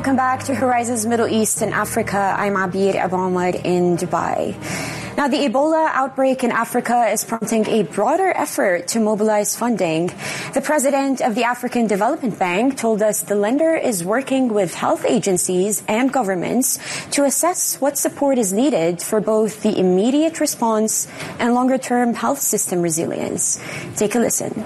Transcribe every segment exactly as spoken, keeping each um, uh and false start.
Welcome back to Horizons Middle East and Africa. I'm Abir Abu Omar in Dubai. Now, the Ebola outbreak in Africa is prompting a broader effort to mobilize funding. The president of the African Development Bank told us the lender is working with health agencies and governments to assess what support is needed for both the immediate response and longer-term health system resilience. Take a listen.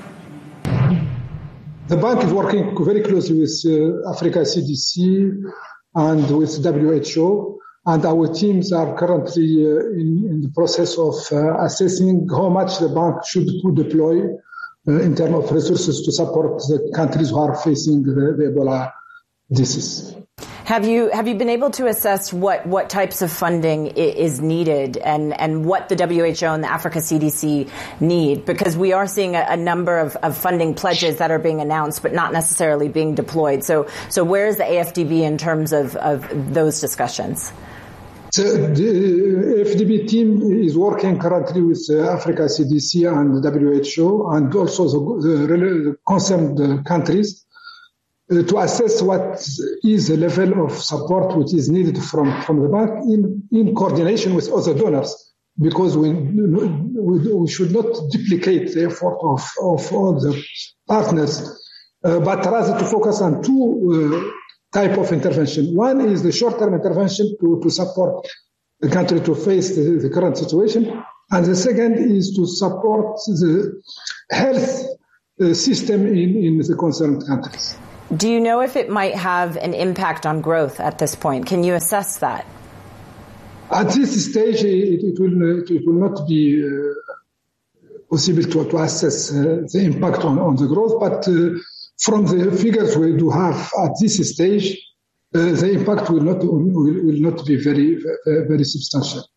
The bank is working very closely with uh, Africa C D C and with W H O. And our teams are currently uh, in, in the process of uh, assessing how much the bank should deploy uh, in terms of resources to support the countries who are facing the, the Ebola disease. Have you have you been able to assess what, what types of funding is needed and, and what the W H O and the Africa C D C need? Because we are seeing a, a number of, of funding pledges that are being announced but not necessarily being deployed. So so where is the A F D B in terms of, of those discussions? So the A F D B team is working currently with uh, Africa C D C and the W H O and also the, the concerned countries uh, to assess what is the level of support which is needed from, from the bank in, in coordination with other donors, because we, we, we should not duplicate the effort of, of all the partners, uh, but rather to focus on two uh, type of intervention. One is the short-term intervention to, to support the country to face the, the current situation. And the second is to support the health uh, system in, in the concerned countries. Do you know if it might have an impact on growth at this point? Can you assess that? At this stage, it, it, will, it will not be uh, possible to, to assess uh, the impact on, on the growth, but uh, from the figures we do have at this stage, uh, the impact will not will, will not be very very substantial.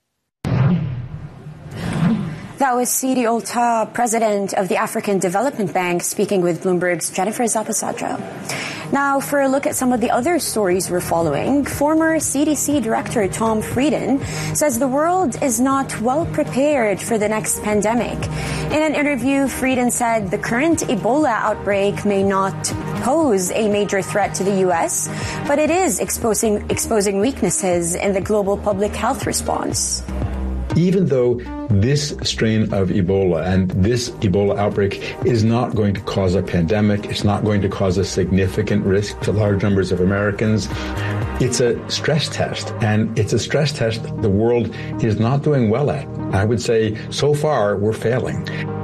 That was Sidi Olta, president of the African Development Bank, speaking with Bloomberg's Jennifer Zapasadra. Now, for a look at some of the other stories we're following, former C D C Director Tom Frieden says the world is not well prepared for the next pandemic. In an interview, Frieden said the current Ebola outbreak may not pose a major threat to the U S, but it is exposing, exposing weaknesses in the global public health response. Even though this strain of Ebola and this Ebola outbreak is not going to cause a pandemic, it's not going to cause a significant risk to large numbers of Americans, it's a stress test. And it's a stress test the world is not doing well at. I would say so far we're failing.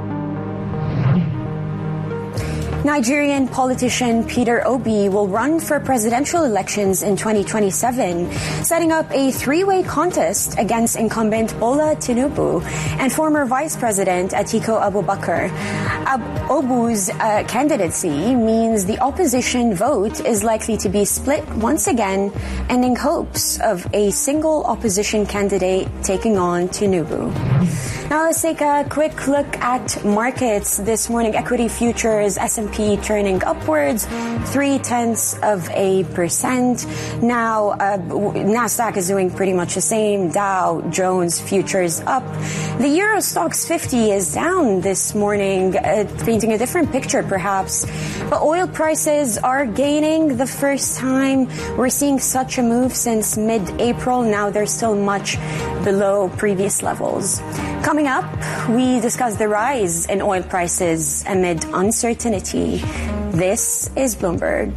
Nigerian politician Peter Obi will run for presidential elections in twenty twenty-seven, setting up a three-way contest against incumbent Bola Tinubu and former Vice President Atiku Abubakar. Ab- Obu's uh, candidacy means the opposition vote is likely to be split once again, ending hopes of a single opposition candidate taking on Tinubu. Now let's take a quick look at markets this morning. Equity futures, S and P turning upwards, three-tenths of a percent. Now, uh, NASDAQ is doing pretty much the same. Dow Jones futures up. The Euro Stoxx fifty is down this morning, uh, painting a different picture perhaps. But oil prices are gaining the first time. We're seeing such a move since mid-April. Now they're still much below previous levels. Coming up, we discuss the rise in oil prices amid uncertainty. This is Bloomberg.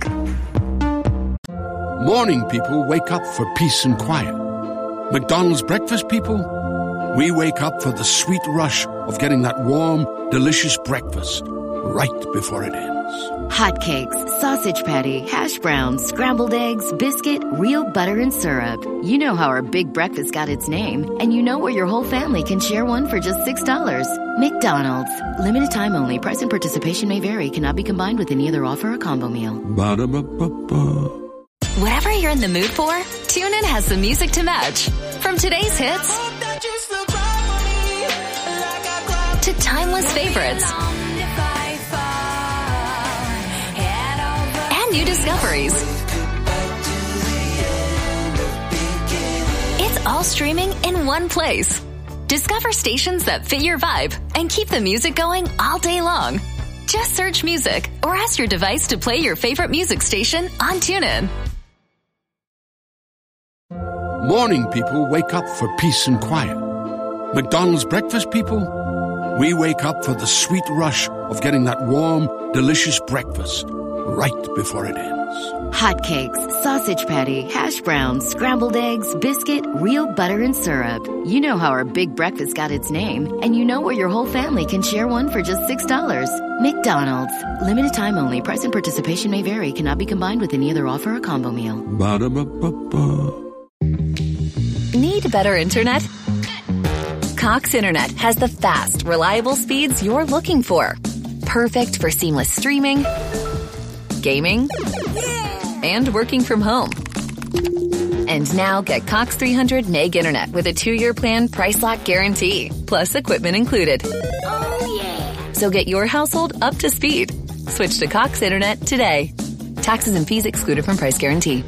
Morning people wake up for peace and quiet. McDonald's breakfast people, we wake up for the sweet rush of getting that warm, delicious breakfast right before it ends. Hotcakes, sausage patty, hash browns, scrambled eggs, biscuit, real butter and syrup. You know how our big breakfast got its name, and you know where your whole family can share one for just six dollars. McDonald's. Limited time only. Price and participation may vary. Cannot be combined with any other offer or combo meal. Ba-da-ba-ba-ba. Whatever you're in the mood for, TuneIn has the music to match. From today's hits to timeless favorites and new discoveries. It's all streaming in one place. Discover stations that fit your vibe and keep the music going all day long. Just search music or ask your device to play your favorite music station on TuneIn. Morning people wake up for peace and quiet. McDonald's breakfast people, we wake up for the sweet rush of getting that warm, delicious breakfast right before it ends. Hotcakes, sausage patty, hash browns, scrambled eggs, biscuit, real butter and syrup. You know how our big breakfast got its name, and you know where your whole family can share one for just six dollars. McDonald's. Limited time only. Price and participation may vary. Cannot be combined with any other offer or combo meal. Ba-da-ba-ba-ba. Need better internet? Cox Internet has the fast, reliable speeds you're looking for. Perfect for seamless streaming, gaming, and working from home. And now get Cox three hundred meg internet with a two-year plan price lock guarantee, plus equipment included. Oh, yeah. So get your household up to speed. Switch to Cox Internet today. Taxes and fees excluded from price guarantee.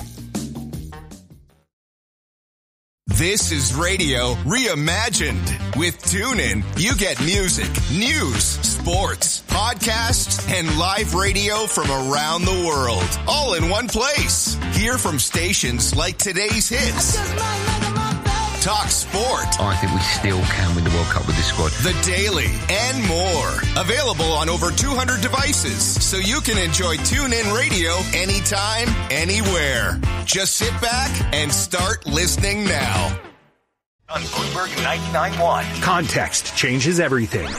This is radio reimagined. With TuneIn, you get music, news, sports, podcasts, and live radio from around the world, all in one place. Hear from stations like today's hits, Talk Sport. I think we still can win the World Cup with this squad. The Daily, and more. Available on over two hundred devices, so you can enjoy TuneIn Radio anytime, anywhere. Just sit back and start listening now. On Bloomberg ninety-nine point one. Context changes everything.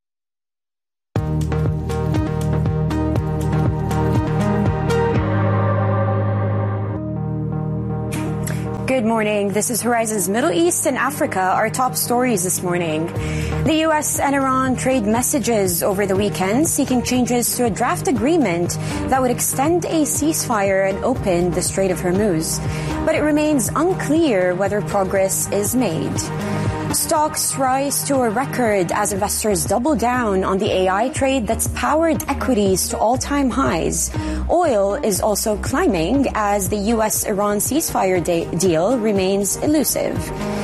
Good morning. This is Horizon's Middle East and Africa, our top stories this morning. The U S and Iran trade messages over the weekend seeking changes to a draft agreement that would extend a ceasefire and open the Strait of Hormuz. But it remains unclear whether progress is made. Stocks rise to a record as investors double down on the A I trade that's powered equities to all-time highs. Oil is also climbing as the U S-Iran ceasefire de- deal remains elusive.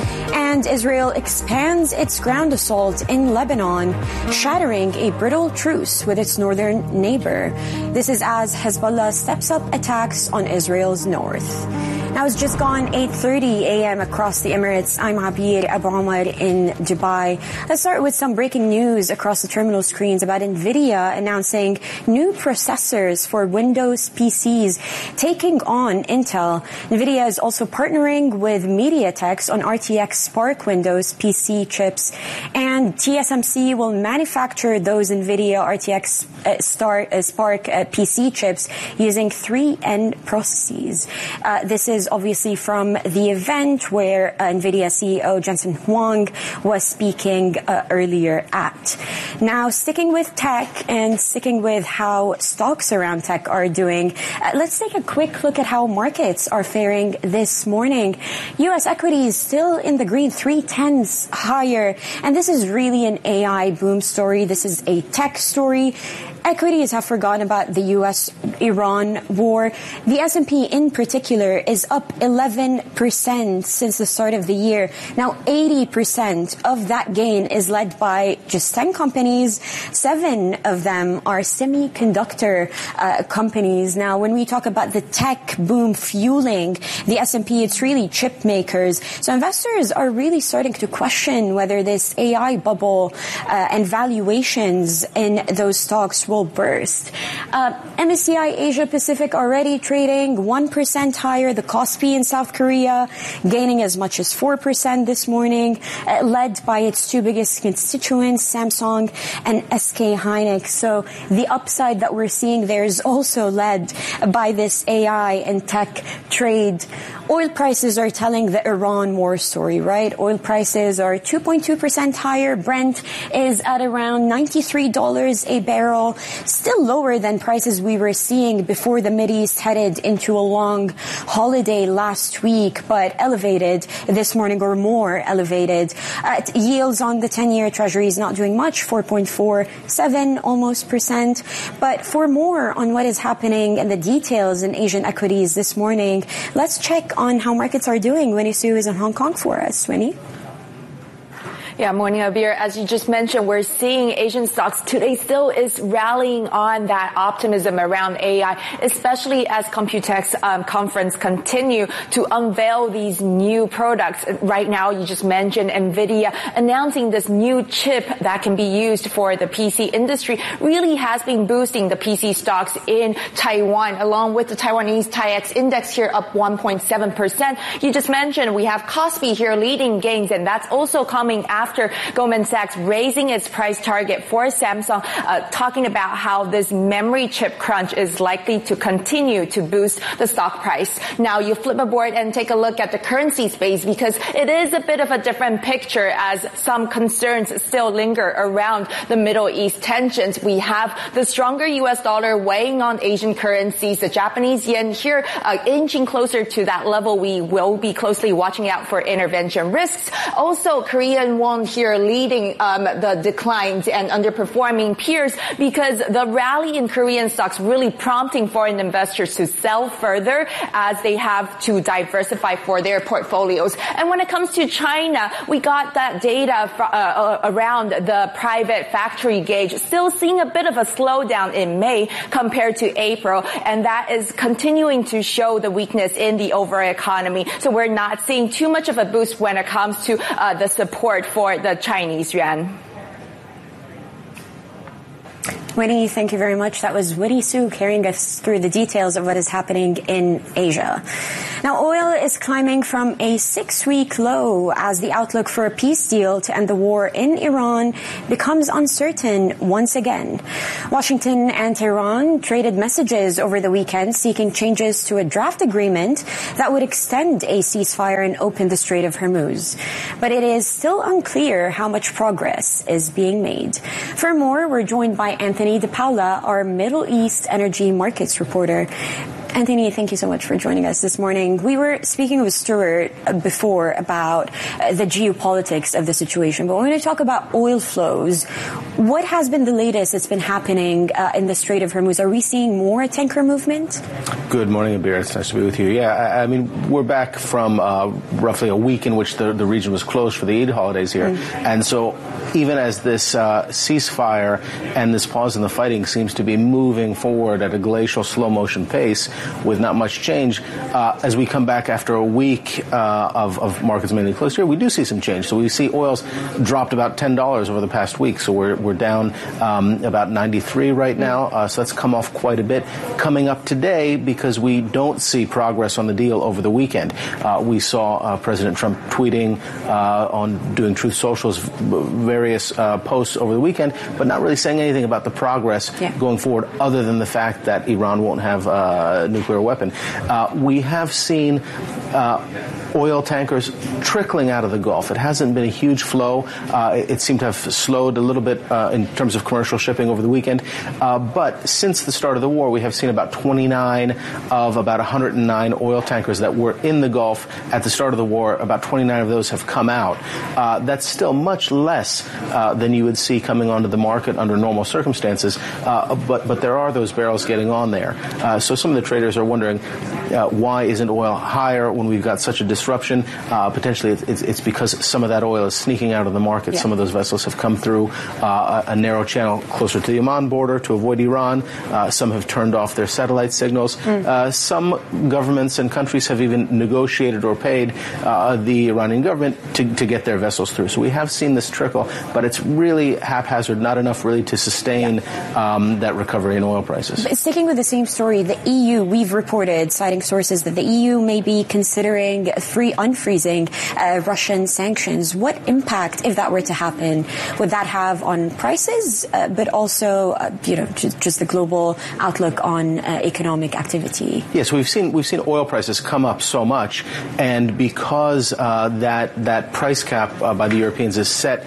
And Israel expands its ground assault in Lebanon, shattering a brittle truce with its northern neighbor. This is as Hezbollah steps up attacks on Israel's north. Now it's just gone eight thirty a.m. across the Emirates. I'm Abir Abu Omar in Dubai. Let's start with some breaking news across the terminal screens about NVIDIA announcing new processors for Windows P Cs taking on Intel. NVIDIA is also partnering with MediaTek on R T X Spark Windows P C chips, and T S M C will manufacture those NVIDIA R T X uh, Star, uh, Spark uh, P C chips using three N processes. Uh, this is obviously from the event where uh, NVIDIA C E O Jensen Huang was speaking uh, earlier at. Now, sticking with tech and sticking with how stocks around tech are doing, uh, let's take a quick look at how markets are faring this morning. U S equities still in the green, three tenths higher, and this is really an A I boom story. This is a tech story. Equities have forgotten about the U S Iran war. The S and P in particular is up eleven percent since the start of the year. Now, eighty percent of that gain is led by just ten companies. Seven of them are semiconductor uh, companies. Now, when we talk about the tech boom fueling the S and P, it's really chip makers. So investors are really starting to question whether this A I bubble uh, and valuations in those stocks will burst. Uh, M S C I Asia Pacific already trading one percent higher. The Kospi in South Korea gaining as much as four percent this morning, uh, led by its two biggest constituents, Samsung and S K Hynix. So the upside that we're seeing there is also led by this A I and tech trade. Oil prices are telling the Iran war story, right? Oil prices are two point two percent higher. Brent is at around ninety-three dollars a barrel, still lower than prices we were seeing before the Mideast headed into a long holiday last week, but elevated this morning, or more elevated. Uh, yields on the ten-year Treasury is not doing much, four point four seven almost percent. But for more on what is happening and the details in Asian equities this morning, let's check on how markets are doing. Winnie Su is in Hong Kong for us. Winnie? Yeah, morning, Abir. As you just mentioned, we're seeing Asian stocks today still is rallying on that optimism around A I, especially as Computex um, conference continue to unveil these new products. Right now, you just mentioned NVIDIA announcing this new chip that can be used for the P C industry really has been boosting the P C stocks in Taiwan, along with the Taiwanese TAIEX index here up one point seven percent. You just mentioned we have Kospi here leading gains, and that's also coming after After Goldman Sachs raising its price target for Samsung, uh, talking about how this memory chip crunch is likely to continue to boost the stock price. Now you flip aboard and take a look at the currency space, because it is a bit of a different picture as some concerns still linger around the Middle East tensions. We have the stronger U S dollar weighing on Asian currencies, the Japanese yen here uh, inching closer to that level. We will be closely watching out for intervention risks. Also, Korean won here leading um, the declines and underperforming peers, because the rally in Korean stocks really prompting foreign investors to sell further as they have to diversify for their portfolios. And when it comes to China, we got that data fr- uh, around the private factory gauge, still seeing a bit of a slowdown in May compared to April, and that is continuing to show the weakness in the overall economy. So we're not seeing too much of a boost when it comes to uh, the support for the Chinese yuan. Winnie, thank you very much. That was Winnie Su carrying us through the details of what is happening in Asia. Now, oil is climbing from a six-week low as the outlook for a peace deal to end the war in Iran becomes uncertain once again. Washington and Tehran traded messages over the weekend seeking changes to a draft agreement that would extend a ceasefire and open the Strait of Hormuz. But it is still unclear how much progress is being made. For more, we're joined by Anthony Anthony DePaula, our Middle East energy markets reporter. Anthony, thank you so much for joining us this morning. We were speaking with Stuart before about uh, the geopolitics of the situation, but we're going to talk about oil flows. What has been the latest that's been happening uh, in the Strait of Hormuz? Are we seeing more tanker movement? Good morning, Abir. It's nice to be with you. Yeah, I, I mean, we're back from uh, roughly a week in which the, the region was closed for the Eid holidays here. Mm. And so even as this uh, ceasefire and this pause in the fighting seems to be moving forward at a glacial slow motion pace, with not much change, uh, as we come back after a week uh, of, of markets mainly closed here, we do see some change. So we see oils dropped about ten dollars over the past week. So we're we're down um, about ninety-three right now. Uh, so that's come off quite a bit. Coming up today, because we don't see progress on the deal over the weekend. Uh, we saw uh, President Trump tweeting uh, on doing Truth Social's various uh, posts over the weekend, but not really saying anything about the progress yeah. going forward, other than the fact that Iran won't have uh, nuclear weapon. Uh, we have seen uh, oil tankers trickling out of the Gulf. It hasn't been a huge flow. Uh, it, it seemed to have slowed a little bit uh, in terms of commercial shipping over the weekend. Uh, but since the start of the war, we have seen about twenty-nine of about one hundred nine oil tankers that were in the Gulf at the start of the war. About twenty-nine of those have come out. Uh, that's still much less uh, than you would see coming onto the market under normal circumstances. Uh, but but there are those barrels getting on there. Uh, so some of the traders are wondering uh, why isn't oil higher when we've got such a disruption? Uh, potentially it's, it's because some of that oil is sneaking out of the market. Yeah. Some of those vessels have come through uh, a, a narrow channel closer to the Oman border to avoid Iran. Uh, some have turned off their satellite signals. Mm. Uh, some governments and countries have even negotiated or paid uh, the Iranian government to, to get their vessels through. So we have seen this trickle, but it's really haphazard, not enough really to sustain yeah. um, that recovery in oil prices. But sticking with the same story, the E U, we've reported, citing sources, that the E U may be considering free unfreezing uh, Russian sanctions. What impact, if that were to happen, would that have on prices, uh, but also, uh, you know, just, just the global outlook on uh, economic activity? Yes, we've seen we've seen oil prices come up so much, and because uh, that that price cap uh, by the Europeans is set at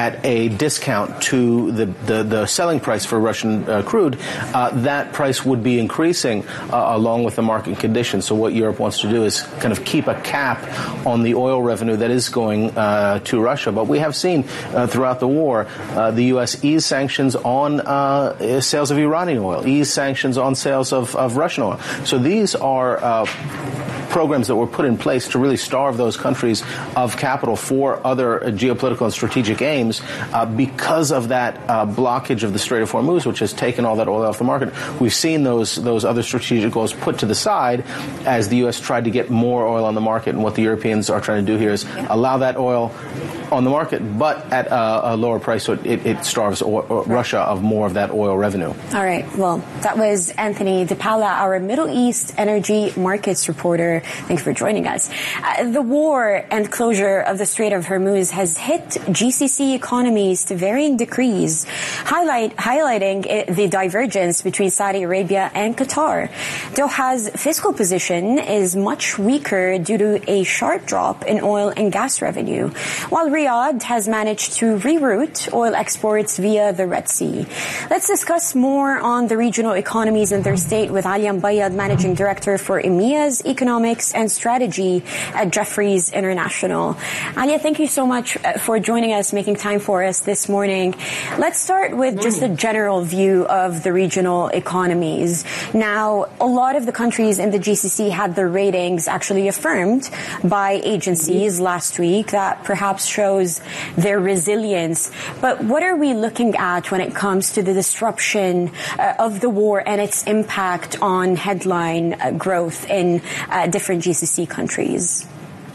at a discount to the, the, the selling price for Russian uh, crude, uh, that price would be increasing uh, along with the market conditions. So what Europe wants to do is kind of keep a cap on the oil revenue that is going uh, to Russia. But we have seen uh, throughout the war uh, the U S ease sanctions on uh, sales of Iranian oil, ease sanctions on sales of, of Russian oil. So these are uh, programs that were put in place to really starve those countries of capital for other uh, geopolitical and strategic aims uh, because of that uh, blockage of the Strait of Hormuz, which has taken all that oil off the market. We've seen those those other strategic goals put to the side as the U S tried to get more oil on the market. And what the Europeans are trying to do here is allow that oil on the market, but at a, a lower price, so it, it starves oil, Russia of more of that oil revenue. All right. Well, that was Anthony DePaola, our Middle East energy markets reporter. Thank you for joining us. Uh, the war and closure of the Strait of Hormuz has hit G C C economies to varying degrees, highlight, highlighting it, the divergence between Saudi Arabia and Qatar. Doha's fiscal position is much weaker due to a sharp drop in oil and gas revenue, while Riyadh has managed to reroute oil exports via the Red Sea. Let's discuss more on the regional economies in their state with Alia Mbayad, Managing Director for EMEA's Economics and Strategy at Jefferies International. Alia, thank you so much for joining us, making time for us this morning. Let's start with just a general view of the regional economies. Now, a lot of the countries in the G C C had their ratings actually affirmed by agencies last week. That perhaps shows their resilience. But what are we looking at when it comes to the disruption uh, of the war and its impact on headline uh, growth in uh, different G C C countries?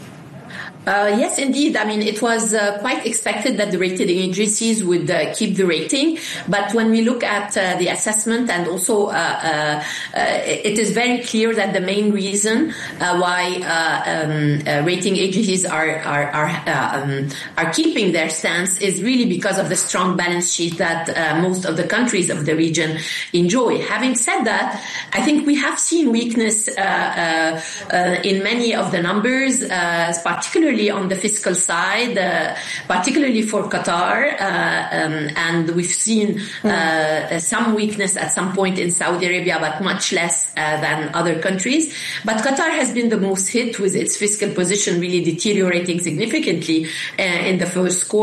Uh, yes, indeed. I mean, it was uh, quite expected that the rating agencies would uh, keep the rating. But when we look at uh, the assessment, and also uh, uh, uh, it is very clear that the main reason uh, why uh, um, uh, rating agencies are are are, uh, um, are keeping their stance is really because of the strong balance sheet that uh, most of the countries of the region enjoy. Having said that, I think we have seen weakness uh, uh, uh, in many of the numbers, uh, particularly on the fiscal side, uh, particularly for Qatar, uh, um, and we've seen uh, some weakness at some point in Saudi Arabia, but much less uh, than other countries. But Qatar has been the most hit, with its fiscal position really deteriorating significantly uh, in the first quarter.